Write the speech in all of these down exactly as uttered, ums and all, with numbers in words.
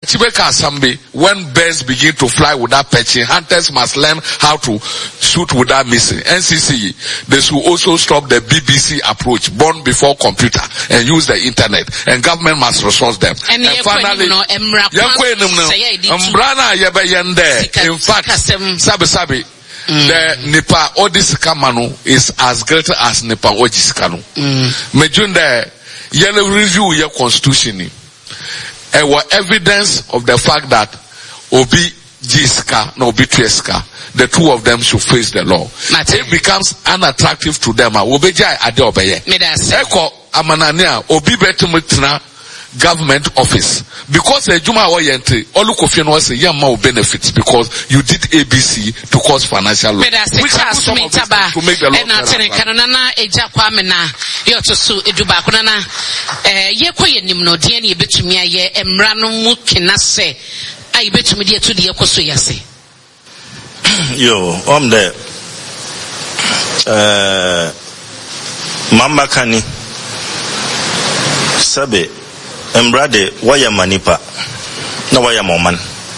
Chibeka Assembly, when birds begin to fly without perching, hunters must learn how to shoot without missing. N C C, they should also stop the B B C approach, born before computer, and use the internet. And government must resource them. And, and finally, in fact, Sabi Sabi, Mm. the Nipa Odisikano is as great as Nipa Ojisikano. Mejunde yellow review your constitution. And what evidence of the fact that Obi Jiska no Obi Tueska, the two of them should face the law. It becomes unattractive to them. Obejai Adeobeye. Eko Amanania Obi Betumutna government office. Because a Juma Oyente, Olukofian was a young man benefits because you did A B C to cause financial loss. We can do some of this to make the law. Kanana eja kwamena yoto su eduba kunana eh ye koye nimno de na ebetumi aye emra no mu kenase ai betumi de to de yekoso yase. Yo, om de eh mama kani sabe embrade waya manipa na waya moman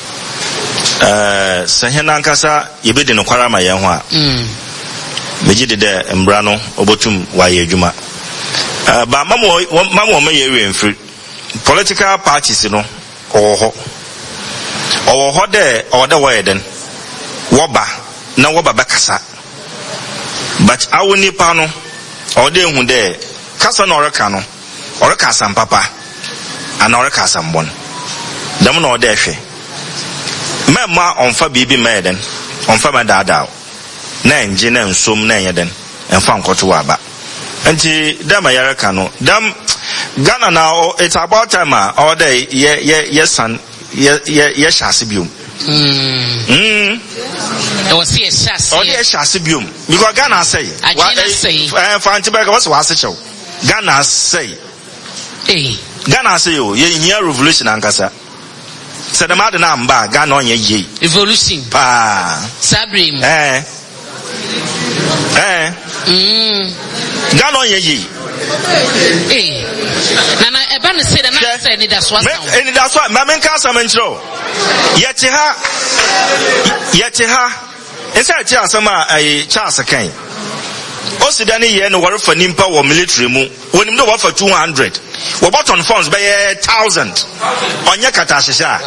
eh sahena nkasa yebede no kwara ma yen ho a mm megide de embra no obotum waya adwuma eh ba mamo mamo ma ye remfri political parties no oho oho de oda waya den woba na woba bakasa but awoni pa no oda ehu de kasa na oreka no oreka sam papa anoreka sambon dam no de hwe mema onfa bibi meden onfa madada na enje na nsom na yeden enfa nkoto aba nti dam yareka no dam Ghana now it's about time all day ye ye ye san ye ye ye shasibium mm mm it was here shasi all ye shasibium because Ghana say what say eh Fantiberg was was say Ghana say eh Ghana say yo ye here revolution ankasa say the mad na mba Ghana onye ye revolution pa sabrim eh eh mm Ghana onye ye eh nana eba no say na say ni that's what any that's what ma men kan sama nchiro yete ha yete ha esa ti asama ai Charles kan o sidani ye no wore fa nimpa wo military mu wonim do wo fa two hundred wo button funds by a thousand onye kata hihia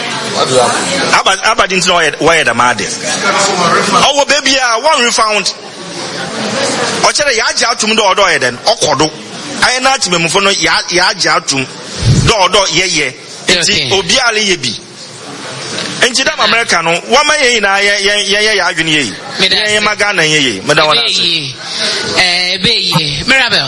aba aba din no why the mad owo baby a one refound o chere ya aja atum do odo ye den okodo aye na atimemfo no ya ya aja atum do odo ye ye enti obi ale ye bi enti da America no wa ma ye na ye ye ye ya adwene ye ye maga na ye ye me da wona eh be ye Mirabel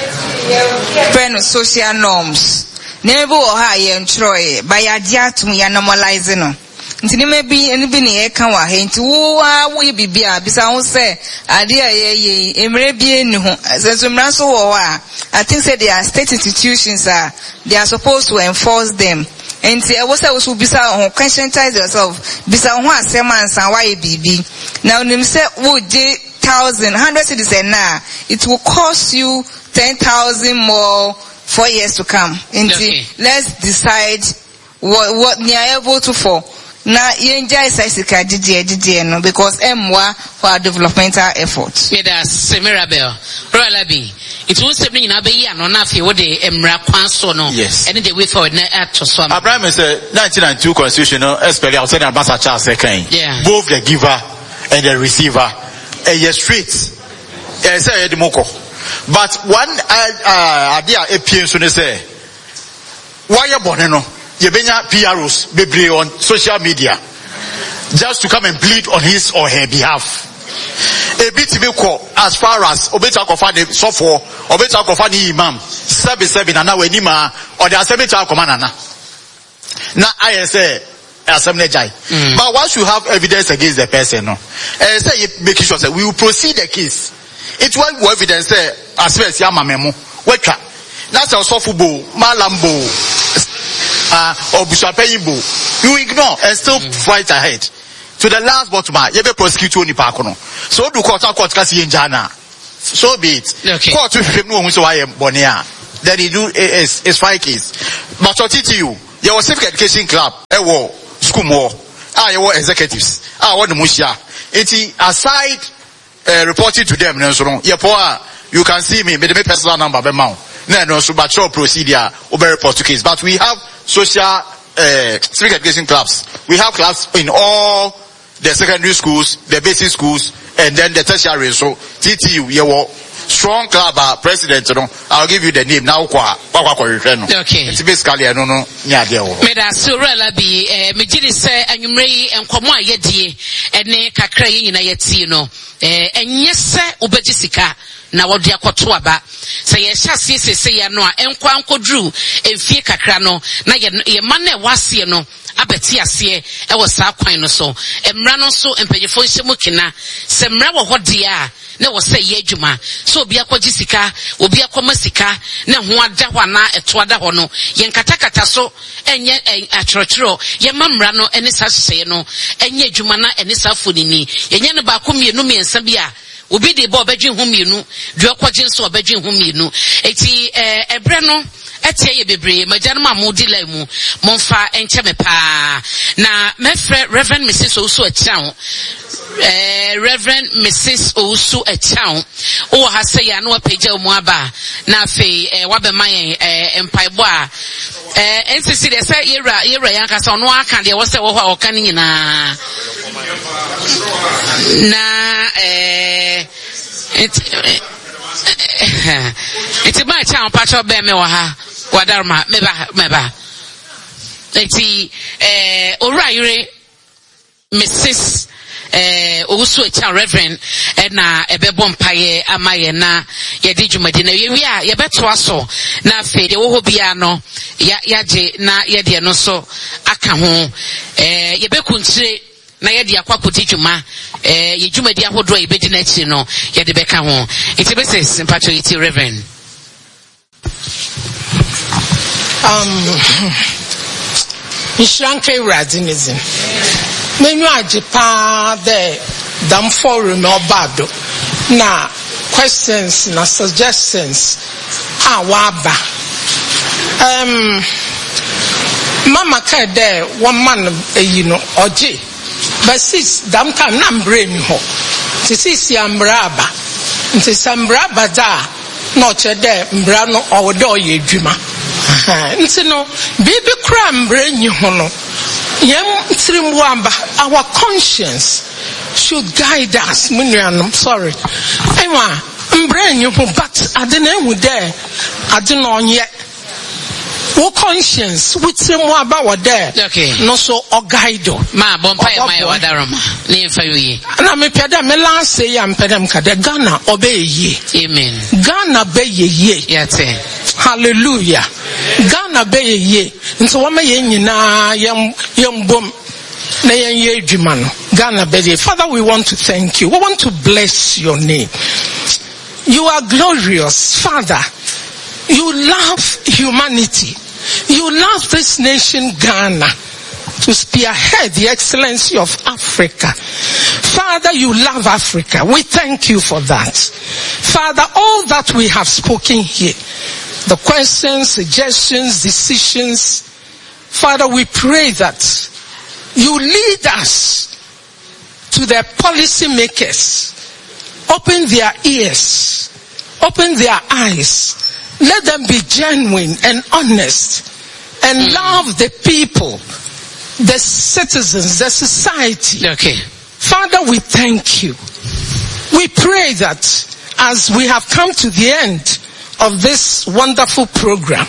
pen social norms never o ha ye ntroye ba ya dia atum ya normalize no nti ne mebi eni bi ne e kan wa he nti wo a wo bibia bisa ho se ade a ye ye emre bi eni ho senso mra so wo a I think say they are state institutions are they are supposed to enforce them and say wo say wo so bisa ho conscientize yourself bisa ho asem ansan wa ye bibi now nim say wo je thousand hundred citizens na it will cost you ten thousand more four years to come and okay. Let's decide what what we are able to for na yenja isasika didie didie no because emwa for our developmental efforts. Yeah, that's Mirabel. Rolabi. It was something na be ya no na fe wo de emra kwanso no. Yes. And the way forward na ato so. Abraham said nineteen ninety-two constitution no especially outside Ambassador Charles second. Yeah. Both the giver and the receiver eh yes straight. Eh say edimoko. But one uh idea e pien so ne say why you born no Yebenya P R Os bebre on social media just to come and plead on his or her behalf. A bit to be called as far as obeta kofa the sofo obeta kofa the imam seven seven and now enima or the assembly child commander na na I say assembly jai. But once you have evidence against the person no eh say make sure say we will proceed the case. It will evidence say as well as yama memo wetwa that's also football malambo Uh, or Bushapeyibo, you ignore and still mm. fight ahead. To the last bottom, you be prosecute only Pakono. So do court court kasi in Jana. So be it. Okay. Court if you know who so I am Bonia. Then you do is is five case. But what it you? Your civic education club, e wo school more. Ah, you executives. Ah, what the mushia. It's aside uh, reporting to them. You can see me. Me the personal number be mount. No, no, so but show procedure over report to case. But we have social uh, civic education clubs. We have clubs in all the secondary schools, the basic schools, and then the tertiary. So T T U, you will strong club uh, president. You know, I'll give you the name now. Okay. It's basically I don't know. Yeah, there. Meda surela bi eh me gidi se anwumre enkomo ayedie ene kakra ye nyina yeti no eh enye se obeji sika na wode akoto aba se ye hyase sese ye no a enkwa ankodru emfie kakra no na ye ma na wase no abeti ase e wo sa kwan no so emra no so empanyefo nhyemu kina se mra wo hode a na wo se ye adwuma so obi akwaji sika obi akoma sika na ho ada ho na eto ada ho no ye nkatakata so enye achorotro ye mamra no ene sa hye no enye adwuma na ene sa fonini yenye ne ba komienu miensa bia obi de bo obedwe ho mienu de okwaje nso obedwe ho mienu eti eh ebre no etie ye bebre magyan ma mo di la mu monfa enche me pa na mefre Reverend Missus Osu Achao eh Reverend Missus Osu Achao o ha se ya no apagya mu aba na afi eh wabemayen eh empaibo a eh N C C de say yera yera yanka so no aka de wo se wo ho aka ni nyina na eh it it's my town patch of be me wa ha wadarma meba meba eti eh orayire Missus eh Osu Achao Reverend na ebebo mpaye amaye na ye di dwumadi na ye wi a ye beto aso na afi de wo ho bia no ya yaje na ye de no so aka ho eh ye bekuntire na ye de akwakoti dwuma eh ye dwumadi ahodo ye bedi na chi no ye de beka ho eti beses mpacho iti Reverend um Ishranke Radinizm. Menu ajipa de dam forum no bado. Na questions na suggestions a waba. Um Mama ka de one man you know oji. But sis dam time na mbre mi ho. Sis ya mbraba. Nti sambraba da no chede mbra no owodo ye dwuma. Nti no bibi kra mbre nyi ho no yem trimwamba our conscience should guide us. I'm sorry. Anyway, mbre nyi ho but adena hu there adena onye wo conscience with trimwamba wa there. Okay. No so o guide ma bompa ya mai wadaroma ne mfa yoyi na me peda me last say am pedam ka de Ghana obeye. Amen. Ghana be ye yate. Hallelujah. Ghana be ye. Nso wama ye nyina yem yem bom na yen ye adwuma no. Ghana be ye. Father, we want to thank you. We want to bless your name. You are glorious, Father. You love humanity. You love this nation Ghana to spearhead the excellency of Africa. Father, you love Africa. We thank you for that. Father, all that we have spoken here, the questions, suggestions, decisions, Father, we pray that you lead us to the policy makers. Open their ears. Open their eyes. Let them be genuine and honest and love the people, the citizens, the society. Okay. Father, we thank you. We pray that as we have come to the end of this wonderful program,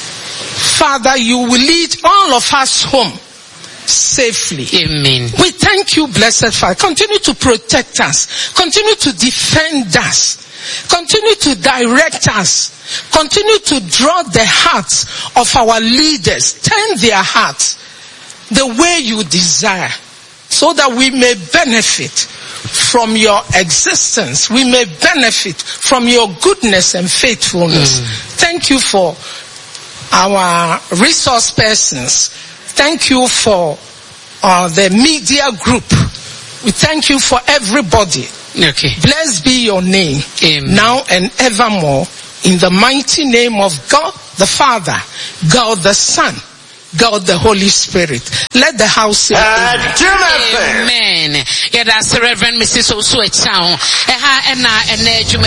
Father, you will lead all of us home safely. Amen. We thank you, blessed Father. Continue to protect us. Continue to defend us. Continue to direct us. Continue to draw the hearts of our leaders. Turn their hearts the way you desire, so that we may benefit from your existence. We may benefit from your goodness and faithfulness. Mm. Thank you for our resource persons. Thank you for uh, the media group. We thank you for everybody. Okay. Blessed be your name. Amen. Now and evermore, in the mighty name of God the Father, God the Son, God the Holy Spirit. Let the house say amen. Yeah, that's Reverend Missus Osuechao. Eha ena ena